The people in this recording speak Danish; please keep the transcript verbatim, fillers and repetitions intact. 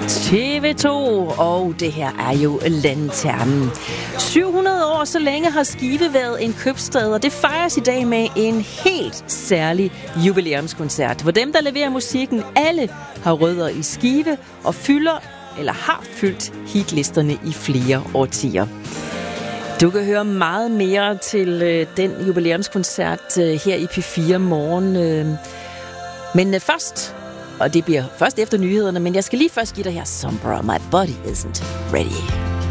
T V to, og det her er jo Lanternen. syv hundrede år så længe har Skive været en købstad, og det fejres i dag med en helt særlig jubilæumskoncert, hvor dem, der leverer musikken, alle har rødder i Skive og fylder eller har fyldt hitlisterne i flere årtier. Du kan høre meget mere til øh, den jubilæumskoncert øh, her i P fire morgen. Øh. Men øh, først, og det bliver først efter nyhederne, men jeg skal lige først give dig her Sombra, My Body Isn't Ready.